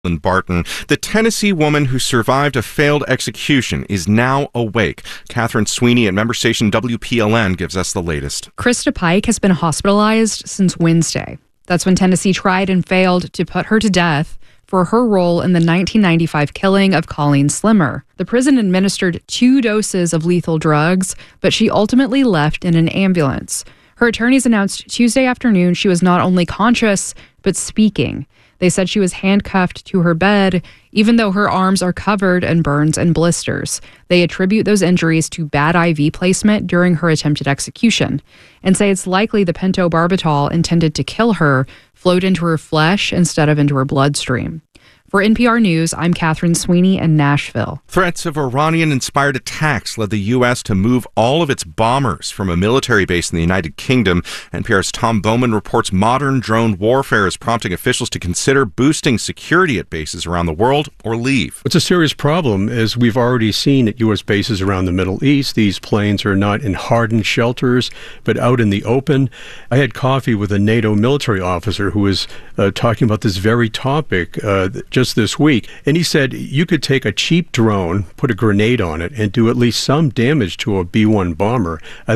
Barton. The Tennessee woman who survived a failed execution is now awake. Catherine Sweeney at member station WPLN gives us the latest. Krista Pike has been hospitalized since Wednesday. That's when Tennessee tried and failed to put her to death for her role in the 1995 killing of Colleen Slimmer. The prison administered 2 doses of lethal drugs, but she ultimately left in an ambulance. Her attorneys announced Tuesday afternoon she was not only conscious, but speaking. They said she was handcuffed to her bed, even though her arms are covered in burns and blisters. They attribute those injuries to bad IV placement during her attempted execution and say it's likely the pentobarbital intended to kill her flowed into her flesh instead of into her bloodstream. For NPR News, I'm Catherine Sweeney in Nashville. Threats of Iranian-inspired attacks led the U.S. to move all of its bombers from a military base in the United Kingdom. NPR's Tom Bowman reports modern drone warfare is prompting officials to consider boosting security at bases around the world or leave. It's a serious problem, as we've already seen at U.S. bases around the Middle East. These planes are not in hardened shelters, but out in the open. I had coffee with a NATO military officer who was talking about this very topic just this week, and he said you could take a cheap drone, put a grenade on it, and do at least some damage to a B-1 bomber, a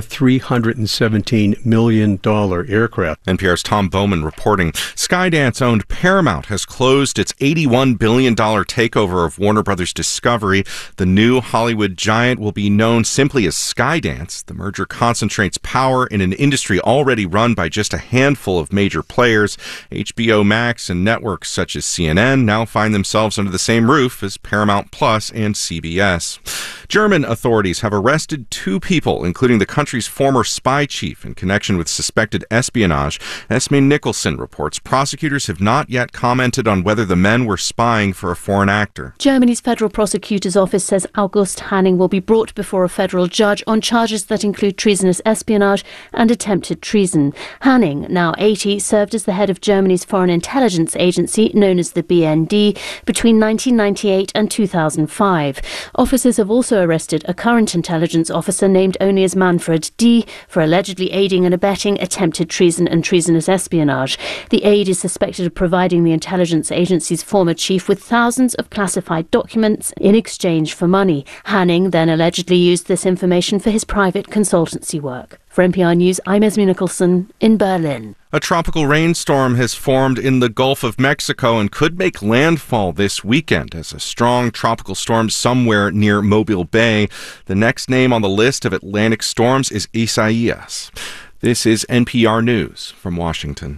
$317 million aircraft. NPR's Tom Bowman reporting. Skydance-owned Paramount has closed its $81 billion takeover of Warner Brothers Discovery. The new Hollywood giant will be known simply as Skydance. The merger concentrates power in an industry already run by just a handful of major players. HBO Max and networks such as CNN now find themselves under the same roof as Paramount Plus and CBS. German authorities have arrested 2 people, including the country's former spy chief, in connection with suspected espionage. Esme Nicholson reports prosecutors have not yet commented on whether the men were spying for a foreign actor. Germany's Federal Prosecutor's Office says August Hanning will be brought before a federal judge on charges that include treasonous espionage and attempted treason. Hanning, now 80, served as the head of Germany's foreign intelligence agency, known as the BND, between 1998 and 2005. Officers have also arrested a current intelligence officer named only as Manfred D. for allegedly aiding and abetting attempted treason and treasonous espionage. The aide is suspected of providing the intelligence agency's former chief with thousands of classified documents in exchange for money. Hanning then allegedly used this information for his private consultancy work. For NPR News, I'm Esme Nicholson in Berlin. A tropical rainstorm has formed in the Gulf of Mexico and could make landfall this weekend as a strong tropical storm somewhere near Mobile Bay. The next name on the list of Atlantic storms is Isaias. This is NPR News from Washington.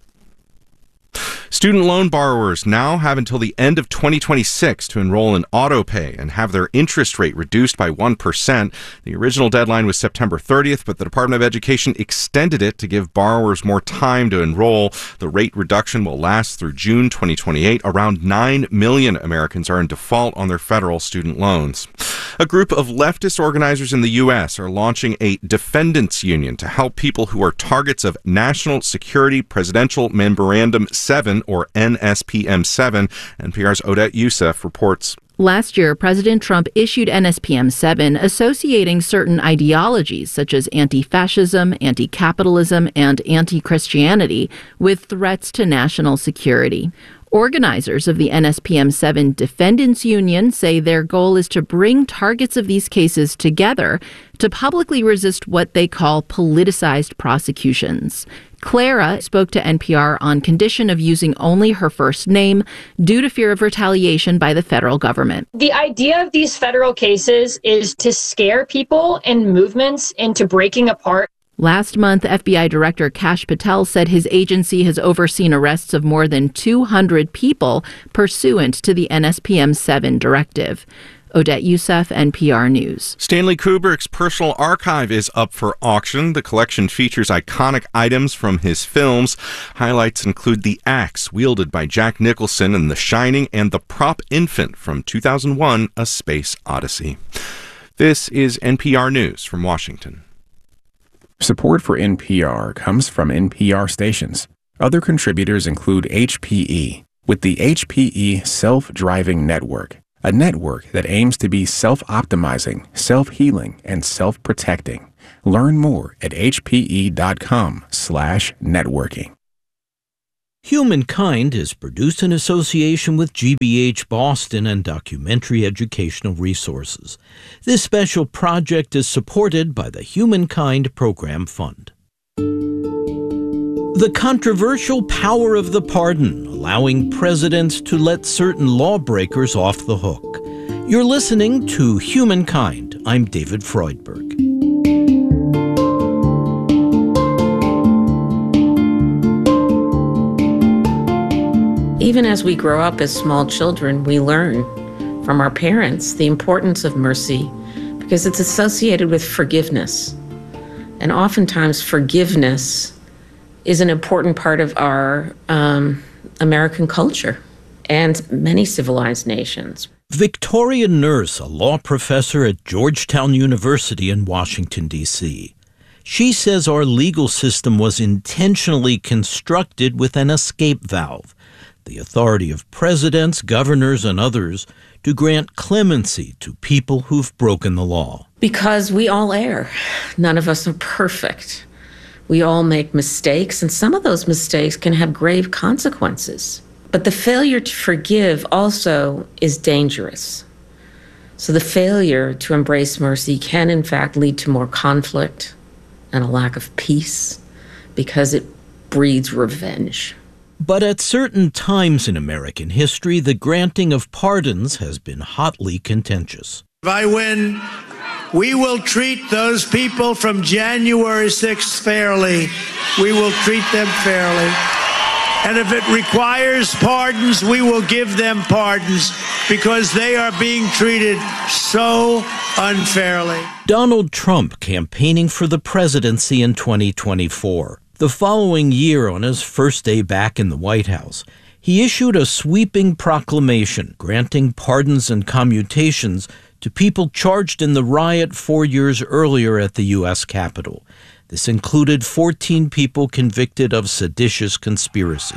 Student loan borrowers now have until the end of 2026 to enroll in AutoPay and have their interest rate reduced by 1%. The original deadline was September 30th, but the Department of Education extended it to give borrowers more time to enroll. The rate reduction will last through June 2028. Around 9 million Americans are in default on their federal student loans. A group of leftist organizers in the U.S. are launching a defendants union to help people who are targets of National Security Presidential Memorandum 7, or NSPM 7. NPR's Odette Youssef reports. Last year, President Trump issued NSPM 7 associating certain ideologies such as anti-fascism, anti-capitalism, and anti-Christianity with threats to national security. Organizers of the NSPM 7 Defendants Union say their goal is to bring targets of these cases together to publicly resist what they call politicized prosecutions. Clara spoke to NPR on condition of using only her first name due to fear of retaliation by the federal government. The idea of these federal cases is to scare people and movements into breaking apart. Last month, FBI Director Kash Patel said his agency has overseen arrests of more than 200 people pursuant to the NSPM 7 directive. Odette Youssef, NPR News. Stanley Kubrick's personal archive is up for auction. The collection features iconic items from his films. Highlights include the axe wielded by Jack Nicholson in The Shining and the prop infant from 2001, A Space Odyssey. This is NPR News from Washington. Support for NPR comes from NPR stations. Other contributors include HPE, with the HPE Self-Driving Network, a network that aims to be self-optimizing, self-healing, and self-protecting. Learn more at hpe.com/networking. Humankind is produced in association with GBH Boston and Documentary Educational Resources. This special project is supported by the Humankind Program Fund. The controversial power of the pardon, allowing presidents to let certain lawbreakers off the hook. You're listening to Humankind. I'm David Freudberg. Even as we grow up as small children, we learn from our parents the importance of mercy because it's associated with forgiveness. And oftentimes forgiveness is an important part of our American culture and many civilized nations. Victoria Nurse, a law professor at Georgetown University in Washington, D.C. She says our legal system was intentionally constructed with an escape valve, the authority of presidents, governors, and others to grant clemency to people who've broken the law. Because we all err. None of us are perfect. We all make mistakes, and some of those mistakes can have grave consequences. But the failure to forgive also is dangerous. So the failure to embrace mercy can, in fact, lead to more conflict and a lack of peace because it breeds revenge. But at certain times in American history, the granting of pardons has been hotly contentious. If I win, we will treat those people from January 6th fairly. We will treat them fairly. And if it requires pardons, we will give them pardons because they are being treated so unfairly. Donald Trump campaigning for the presidency in 2024. The following year, on his first day back in the White House, he issued a sweeping proclamation granting pardons and commutations to people charged in the riot 4 years earlier at the U.S. Capitol. This included 14 people convicted of seditious conspiracy.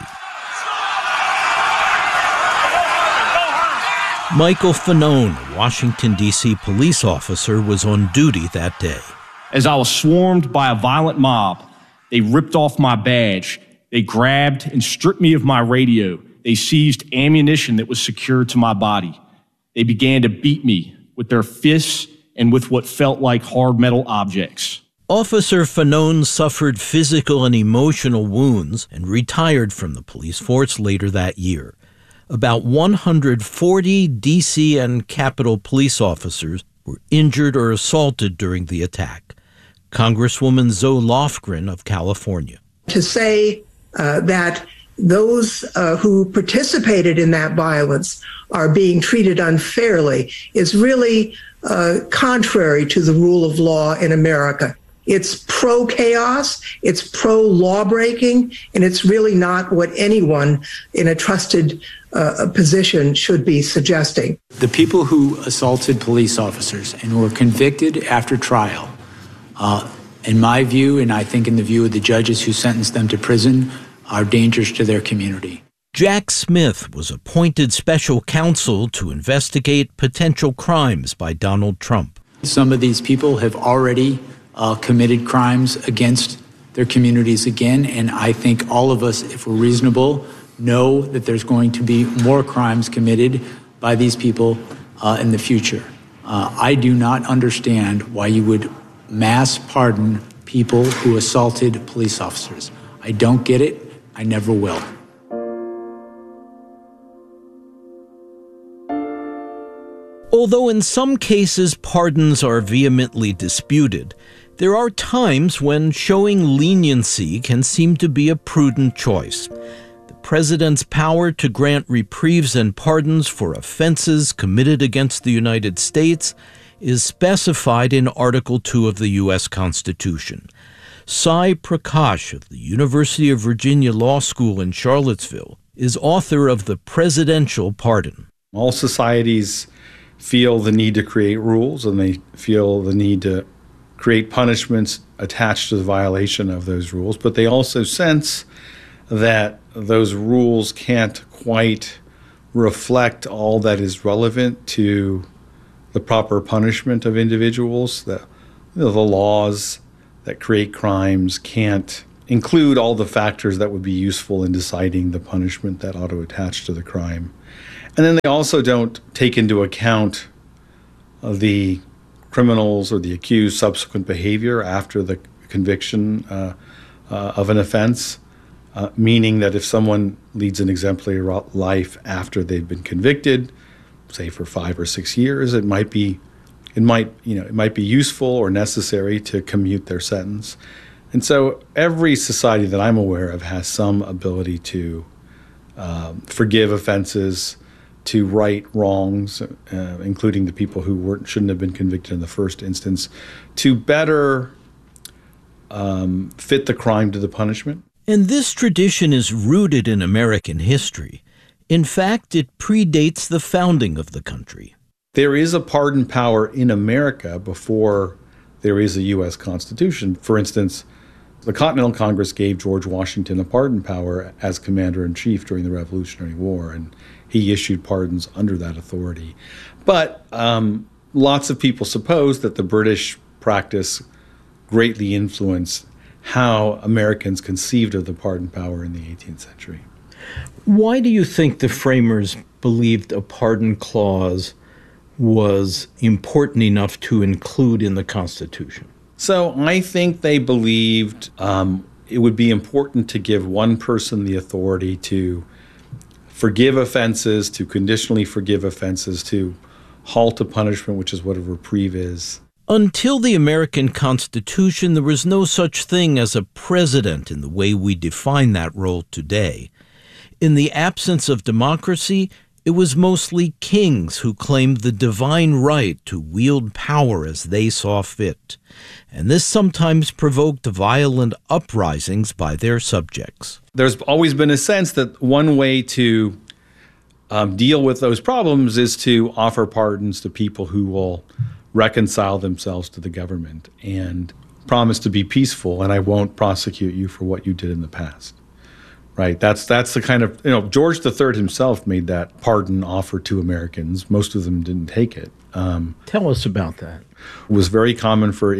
Michael Fanone, a Washington, D.C. police officer, was on duty that day. As I was swarmed by a violent mob, they ripped off my badge. They grabbed and stripped me of my radio. They seized ammunition that was secured to my body. They began to beat me with their fists and with what felt like hard metal objects. Officer Fanone suffered physical and emotional wounds and retired from the police force later that year. About 140 D.C. and Capitol police officers were injured or assaulted during the attack. Congresswoman Zoe Lofgren of California. To say that those who participated in that violence are being treated unfairly is really contrary to the rule of law in America. It's pro-chaos, it's pro-lawbreaking, and it's really not what anyone in a trusted position should be suggesting. The people who assaulted police officers and who were convicted after trial, in my view, and I think in the view of the judges who sentenced them to prison, are dangers to their community. Jack Smith was appointed special counsel to investigate potential crimes by Donald Trump. Some of these people have already committed crimes against their communities again, and I think all of us, if we're reasonable, know that there's going to be more crimes committed by these people in the future. I do not understand why you would mass pardon people who assaulted police officers. I don't get it. I never will. Although in some cases pardons are vehemently disputed, there are times when showing leniency can seem to be a prudent choice. The president's power to grant reprieves and pardons for offenses committed against the United States is specified in Article 2 of the U.S. Constitution. Sai Prakash of the University of Virginia Law School in Charlottesville is author of The Presidential Pardon. All societies feel the need to create rules, and they feel the need to create punishments attached to the violation of those rules, but they also sense that those rules can't quite reflect all that is relevant to the proper punishment of individuals. The laws that create crimes can't include all the factors that would be useful in deciding the punishment that ought to attach to the crime. And then they also don't take into account the criminals or the accused subsequent behavior after the conviction of an offense, meaning that if someone leads an exemplary life after they've been convicted, say for 5 or 6 years, it might be useful or necessary to commute their sentence. And so every society that I'm aware of has some ability to forgive offenses, to right wrongs, including the people who shouldn't have been convicted in the first instance, to better fit the crime to the punishment. And this tradition is rooted in American history. In fact, it predates the founding of the country. There is a pardon power in America before there is a U.S. Constitution. For instance, the Continental Congress gave George Washington a pardon power as commander-in-chief during the Revolutionary War, and he issued pardons under that authority. But lots of people suppose that the British practice greatly influenced how Americans conceived of the pardon power in the 18th century. Why do you think the framers believed a pardon clause was important enough to include in the Constitution? So I think they believed it would be important to give one person the authority to forgive offenses, to conditionally forgive offenses, to halt a punishment, which is what a reprieve is. Until the American Constitution, there was no such thing as a president in the way we define that role today. In the absence of democracy, it was mostly kings who claimed the divine right to wield power as they saw fit, and this sometimes provoked violent uprisings by their subjects. There's always been a sense that one way to deal with those problems is to offer pardons to people who will reconcile themselves to the government and promise to be peaceful, and I won't prosecute you for what you did in the past. Right, that's the kind of, George III himself made that pardon offer to Americans. Most of them didn't take it. Tell us about that. It was very common for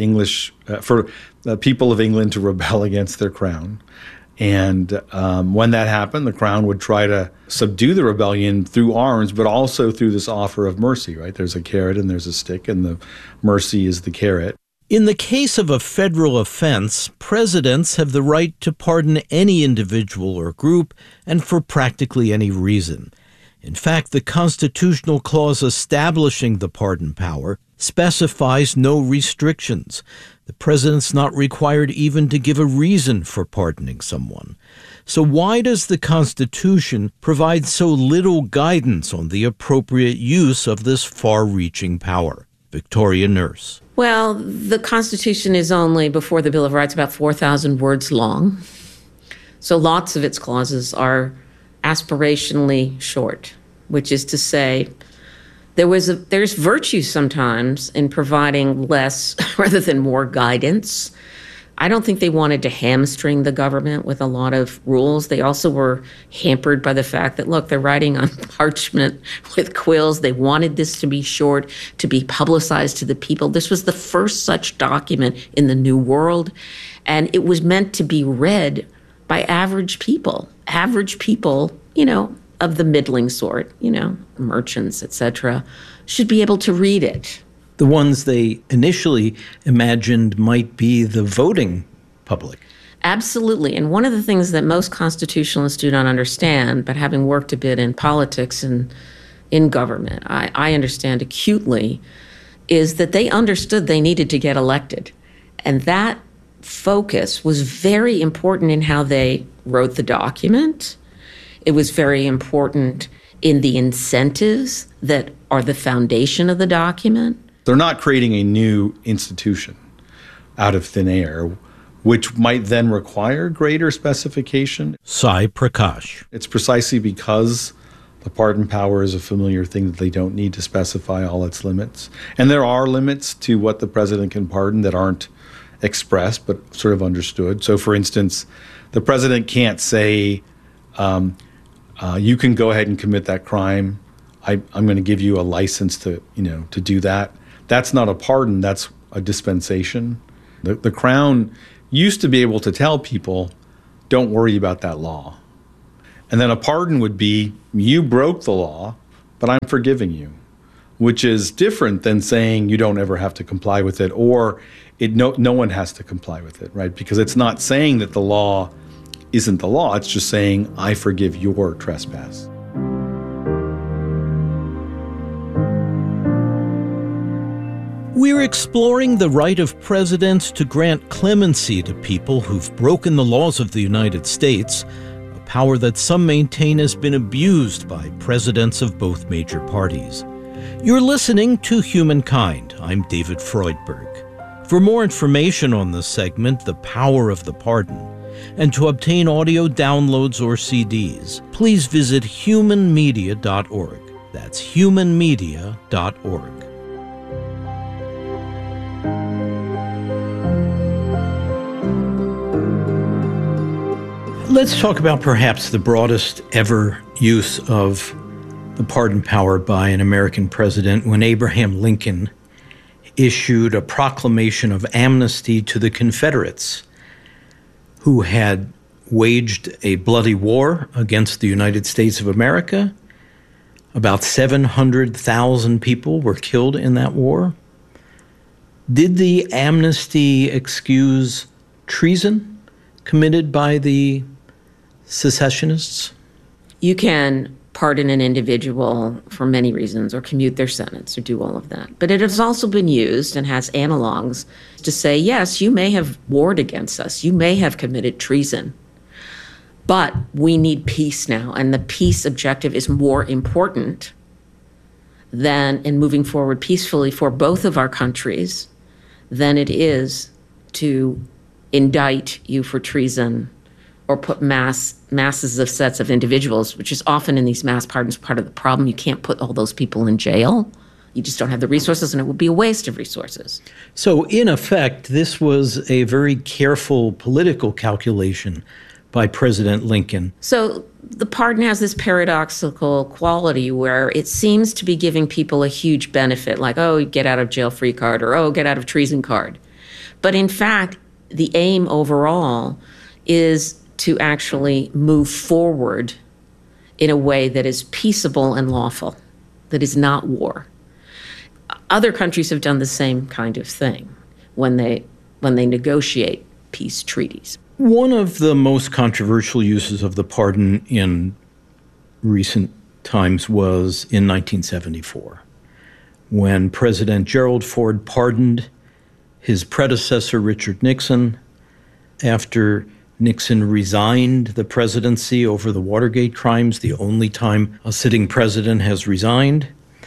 people of England to rebel against their crown. And when that happened, the crown would try to subdue the rebellion through arms, but also through this offer of mercy, right? There's a carrot and there's a stick, and the mercy is the carrot. In the case of a federal offense, presidents have the right to pardon any individual or group, and for practically any reason. In fact, the constitutional clause establishing the pardon power specifies no restrictions. The president's not required even to give a reason for pardoning someone. So why does the Constitution provide so little guidance on the appropriate use of this far-reaching power? Victoria Nurse. Well, the Constitution is only, before the Bill of Rights, about 4,000 words long. So lots of its clauses are aspirationally short, which is to say there's virtue sometimes in providing less rather than more guidance. I don't think they wanted to hamstring the government with a lot of rules. They also were hampered by the fact that, look, they're writing on parchment with quills. They wanted this to be short, to be publicized to the people. This was the first such document in the New World, and it was meant to be read by average people, of the middling sort, merchants, etc., should be able to read it. The ones they initially imagined might be the voting public. Absolutely. And one of the things that most constitutionalists do not understand, but having worked a bit in politics and in government, I understand acutely, is that they understood they needed to get elected. And that focus was very important in how they wrote the document. It was very important in the incentives that are the foundation of the document. They're not creating a new institution out of thin air, which might then require greater specification. Sai Prakash. It's precisely because the pardon power is a familiar thing that they don't need to specify all its limits. And there are limits to what the president can pardon that aren't expressed but sort of understood. So, for instance, the president can't say, you can go ahead and commit that crime. I'm going to give you a license to do that. That's not a pardon, that's a dispensation. The Crown used to be able to tell people, don't worry about that law. And then a pardon would be, you broke the law, but I'm forgiving you, which is different than saying you don't ever have to comply with it, or no one has to comply with it, right? Because it's not saying that the law isn't the law. It's just saying, I forgive your trespass. We're exploring the right of presidents to grant clemency to people who've broken the laws of the United States, a power that some maintain has been abused by presidents of both major parties. You're listening to Humankind. I'm David Freudberg. For more information on this segment, The Power of the Pardon, and to obtain audio downloads or CDs, please visit humanmedia.org. That's humanmedia.org. Let's talk about perhaps the broadest ever use of the pardon power by an American president when Abraham Lincoln issued a proclamation of amnesty to the Confederates who had waged a bloody war against the United States of America. About 700,000 people were killed in that war. Did the amnesty excuse treason committed by the secessionists? You can pardon an individual for many reasons, or commute their sentence, or do all of that. But it has also been used and has analogs to say, yes, you may have warred against us, you may have committed treason, but we need peace now, and the peace objective is more important than in moving forward peacefully for both of our countries than it is to indict you for treason or put masses of sets of individuals, which is often in these mass pardons part of the problem. You can't put all those people in jail. You just don't have the resources, and it would be a waste of resources. So in effect, this was a very careful political calculation by President Lincoln. So the pardon has this paradoxical quality where it seems to be giving people a huge benefit, like, oh, get out of jail free card, or oh, get out of treason card. But in fact, the aim overall is to actually move forward in a way that is peaceable and lawful, that is not war. Other countries have done the same kind of thing when they negotiate peace treaties. One of the most controversial uses of the pardon in recent times was in 1974, when President Gerald Ford pardoned his predecessor, Richard Nixon, after Nixon resigned the presidency over the Watergate crimes, the only time a sitting president has resigned.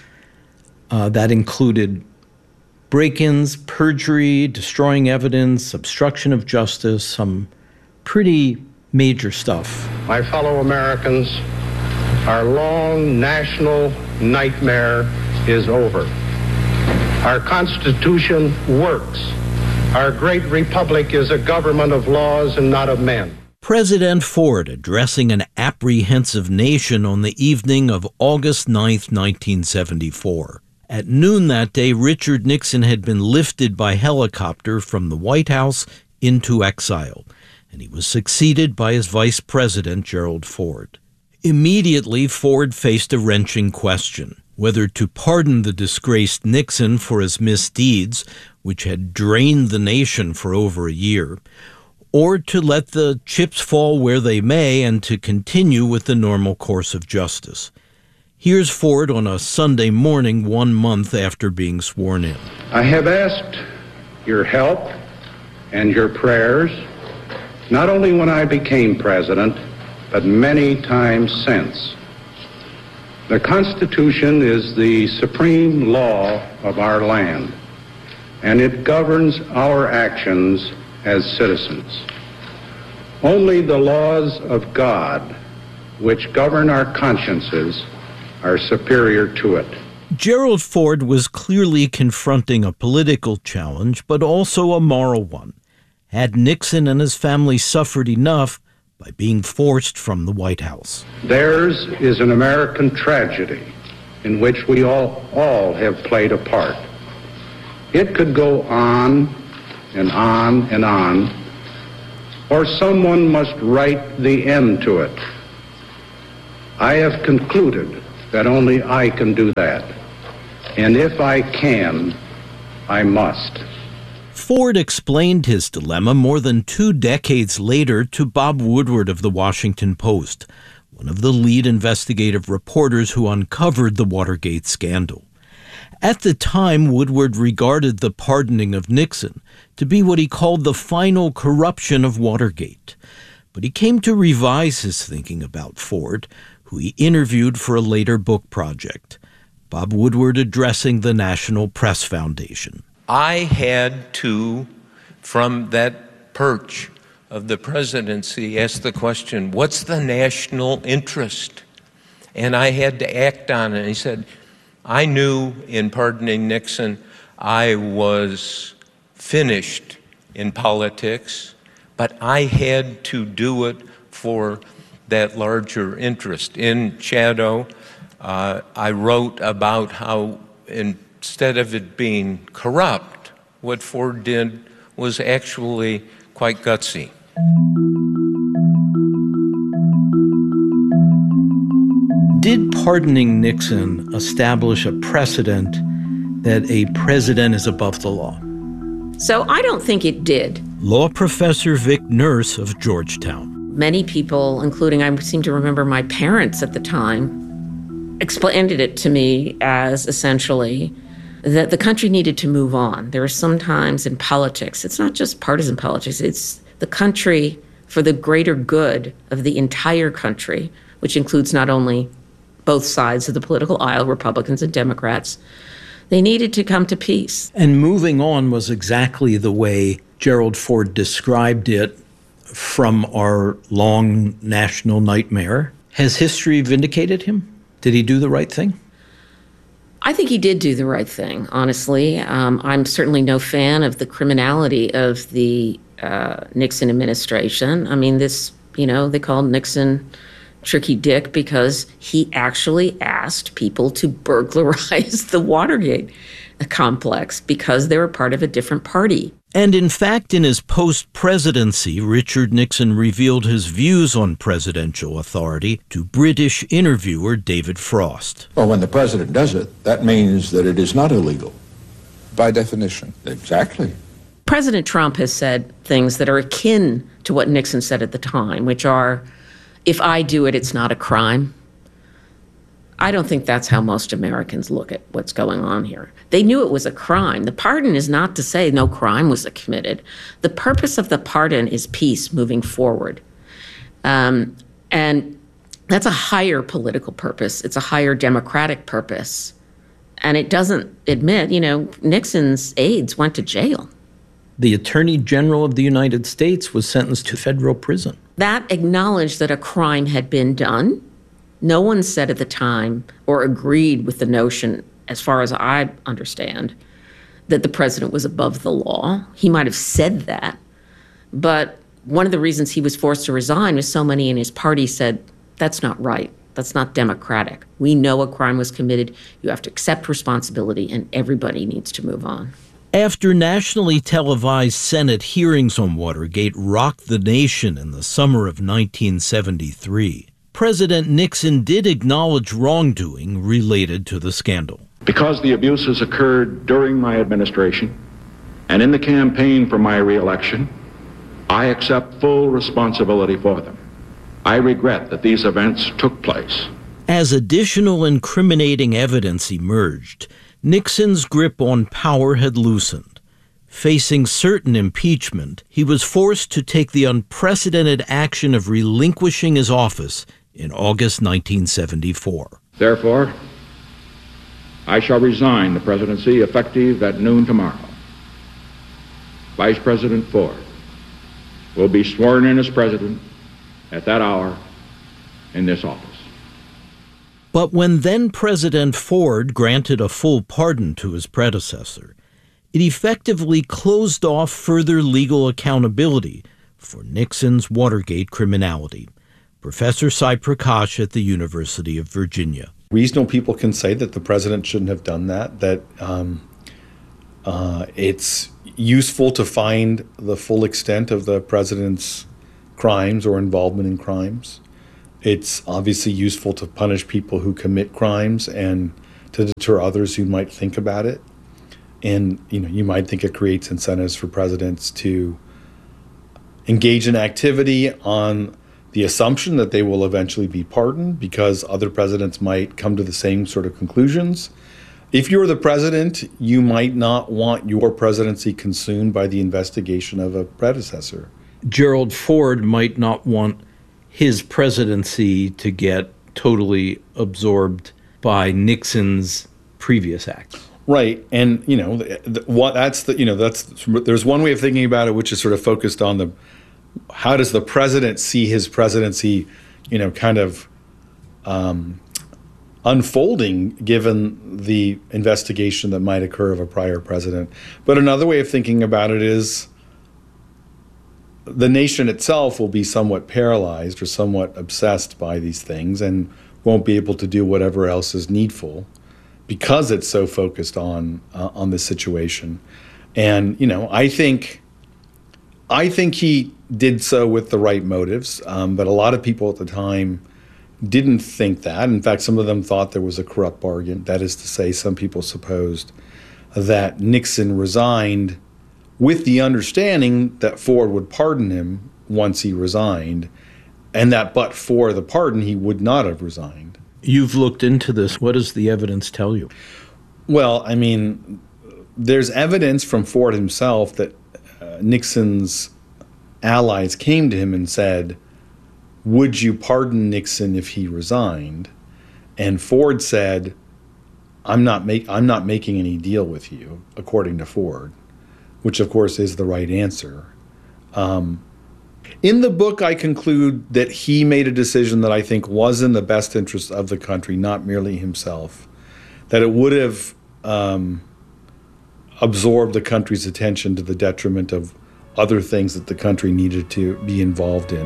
That included break-ins, perjury, destroying evidence, obstruction of justice, some pretty major stuff. My fellow Americans, our long national nightmare is over. Our Constitution works. Our great republic is a government of laws and not of men. President Ford addressing an apprehensive nation on the evening of August 9th, 1974. At noon that day, Richard Nixon had been lifted by helicopter from the White House into exile, and he was succeeded by his vice president, Gerald Ford. Immediately, Ford faced a wrenching question: whether to pardon the disgraced Nixon for his misdeeds, which had drained the nation for over a year, or to let the chips fall where they may and to continue with the normal course of justice. Here's Ford on a Sunday morning 1 month after being sworn in. I have asked your help and your prayers, not only when I became president, but many times since. The Constitution is the supreme law of our land, and it governs our actions as citizens. Only the laws of God, which govern our consciences, are superior to it. Gerald Ford was clearly confronting a political challenge, but also a moral one. Had Nixon and his family suffered enough by being forced from the White House? Theirs is an American tragedy in which we all have played a part. It could go on and on and on, or someone must write the end to it. I have concluded that only I can do that. And if I can, I must. Ford explained his dilemma more than 2 decades later to Bob Woodward of The Washington Post, one of the lead investigative reporters who uncovered the Watergate scandal. At the time, Woodward regarded the pardoning of Nixon to be what he called the final corruption of Watergate. But he came to revise his thinking about Ford, who he interviewed for a later book project. Bob Woodward addressing the National Press Foundation. I had to, from that perch of the presidency, ask the question, what's the national interest? And I had to act on it. And he said, I knew in pardoning Nixon, I was finished in politics, but I had to do it for that larger interest. In Shadow, I wrote about how instead of it being corrupt, what Ford did was actually quite gutsy. Did pardoning Nixon establish a precedent that a president is above the law? So I don't think it did. Law professor Vic Nurse of Georgetown. Many people, including I seem to remember my parents at the time, explained it to me as essentially that the country needed to move on. There are some times in politics, it's not just partisan politics, it's the country for the greater good of the entire country, which includes not only both sides of the political aisle, Republicans and Democrats. They needed to come to peace. And moving on was exactly the way Gerald Ford described it from our long national nightmare. Has history vindicated him? Did he do the right thing? I think he did do the right thing, honestly. I'm certainly no fan of the criminality of the Nixon administration. I mean, they called Nixon Tricky Dick because he actually asked people to burglarize the Watergate complex because they were part of a different party. And in fact, in his post-presidency, Richard Nixon revealed his views on presidential authority to British interviewer David Frost. Well, when the president does it, that means that it is not illegal. By definition. Exactly. President Trump has said things that are akin to what Nixon said at the time, which are, if I do it, it's not a crime. I don't think that's how most Americans look at what's going on here. They knew it was a crime. The pardon is not to say no crime was committed. The purpose of the pardon is peace moving forward. And that's a higher political purpose. It's a higher democratic purpose. And it doesn't admit, Nixon's aides went to jail. The Attorney General of the United States was sentenced to federal prison. That acknowledged that a crime had been done. No one said at the time or agreed with the notion, as far as I understand, that the president was above the law. He might have said that. But one of the reasons he was forced to resign was so many in his party said, that's not right. That's not democratic. We know a crime was committed. You have to accept responsibility, and everybody needs to move on. After nationally televised Senate hearings on Watergate rocked the nation in the summer of 1973, President Nixon did acknowledge wrongdoing related to the scandal. Because the abuses occurred during my administration and in the campaign for my re-election, I accept full responsibility for them. I regret that these events took place. As additional incriminating evidence emerged, Nixon's grip on power had loosened. Facing certain impeachment, he was forced to take the unprecedented action of relinquishing his office in August 1974. Therefore, I shall resign the presidency effective at noon tomorrow. Vice President Ford will be sworn in as president at that hour in this office. But when then-President Ford granted a full pardon to his predecessor, it effectively closed off further legal accountability for Nixon's Watergate criminality. Professor Sai Prakash at the University of Virginia. Reasonable people can say that the president shouldn't have done that it's useful to find the full extent of the president's crimes or involvement in crimes. It's obviously useful to punish people who commit crimes and to deter others who might think about it. And, you might think it creates incentives for presidents to engage in activity on the assumption that they will eventually be pardoned because other presidents might come to the same sort of conclusions. If you're the president, you might not want your presidency consumed by the investigation of a predecessor. Gerald Ford might not want his presidency to get totally absorbed by Nixon's previous acts. Right, and there's one way of thinking about it, which is sort of focused on how does the president see his presidency, unfolding given the investigation that might occur of a prior president. But another way of thinking about it is the nation itself will be somewhat paralyzed or somewhat obsessed by these things and won't be able to do whatever else is needful because it's so focused on this situation. And, I think he did so with the right motives, but a lot of people at the time didn't think that. In fact, some of them thought there was a corrupt bargain. That is to say, some people supposed that Nixon resigned with the understanding that Ford would pardon him once he resigned, and that but for the pardon, he would not have resigned. You've looked into this. What does the evidence tell you? Well, there's evidence from Ford himself that Nixon's allies came to him and said, would you pardon Nixon if he resigned? And Ford said, I'm not making any deal with you, according to Ford, which of course is the right answer. In the book, I conclude that he made a decision that I think was in the best interest of the country, not merely himself, that it would have absorbed the country's attention to the detriment of other things that the country needed to be involved in.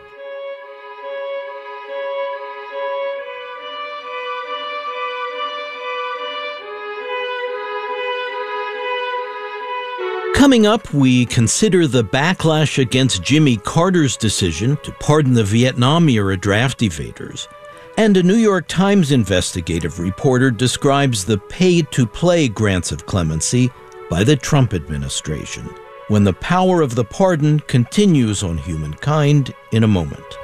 Coming up, we consider the backlash against Jimmy Carter's decision to pardon the Vietnam-era draft evaders. And a New York Times investigative reporter describes the pay-to-play grants of clemency by the Trump administration, when the power of the pardon continues on humankind in a moment.